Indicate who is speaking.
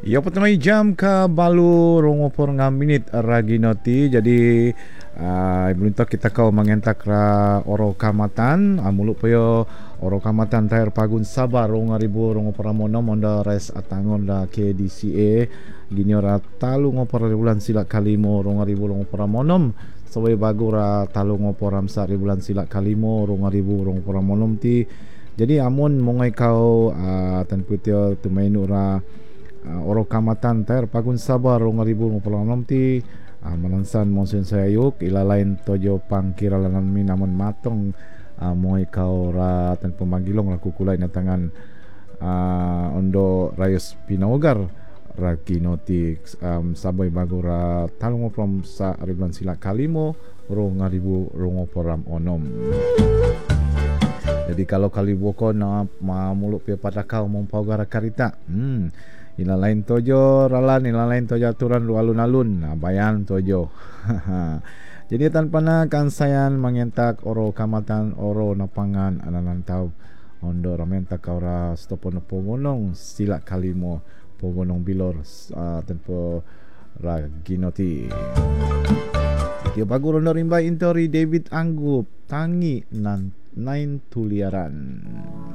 Speaker 1: Ya pertama jam ka balu rongopor nga minit ragi noti jadi belum tak kita kau mengentak ra oro kamatan muluk payo oro kamatan tair pagun sabar rong ribu rongopor mono monda res atangon da KDCA gini ora talu ngopor bulan silak kalimo rong ribu rongopor monom sebagai bagu ra talu ngopor amsa bulan silak kalimo rong ribu rongopor monom ti jadi amun mongai kau tan putio tu mainu ra oro kamatan tair pagun sabar rong ribu ngopolanom ti manansan monsen sayuk ila lain tojo pangkira lanan minaman matong moy kau ra tan pemagilong la kukulay na tangan ondo rayos pinaogar ra kinoti saboy bago ra talong from sa ribuan sila kalimo rong ribu rongoporam onom. Jadi kalau kaliboko na mamuluk pe patakau mompau gara karita ila lain tojo ralan ila lain tojo aturan lu alun-alun bayan tojo. Jadi tanpa na kansayan mengentak oro kamatan oro napangan ananan tau ondo ramenta kaura stopono pomonong sila kalimo pomonong bilor tanpa raginoti. Dia bagu rondo rimba intori David Anggup tangi nan 9 tuliaran.